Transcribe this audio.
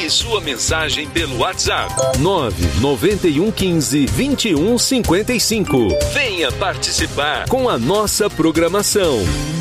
Envie sua mensagem pelo WhatsApp 99115 2155. Venha participar com a nossa programação.